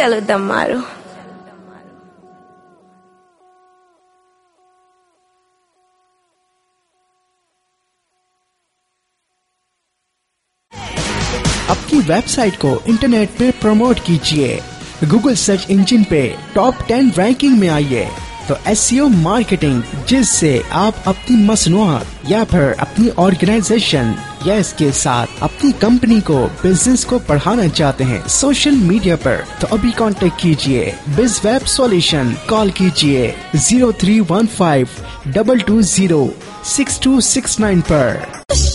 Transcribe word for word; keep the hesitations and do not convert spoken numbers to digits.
चलो दम मारो। अपनी वेबसाइट को इंटरनेट पे प्रमोट कीजिए, गूगल सर्च इंजन पे टॉप टेन रैंकिंग में आइए। तो एसईओ मार्केटिंग, जिससे आप अपनी मसनूआत या फिर अपनी ऑर्गेनाइजेशन या इसके साथ अपनी कंपनी को, बिजनेस को बढ़ाना चाहते हैं सोशल मीडिया पर, तो अभी कांटेक्ट कीजिए बिज वेब सॉल्यूशन। कॉल कीजिए zero three one five double two zero six to six nine पर।